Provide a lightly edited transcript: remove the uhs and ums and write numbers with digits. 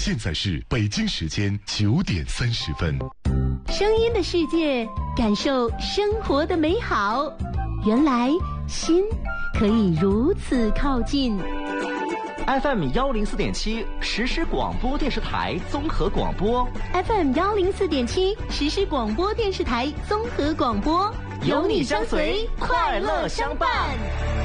现在是北京时间9:30。 声音的世界，感受生活的美好。原来心可以如此靠近。 FM 104.7实时广播电视台综合广播。 FM 104.7实时广播电视台综合广播， 有你相随，快乐相伴。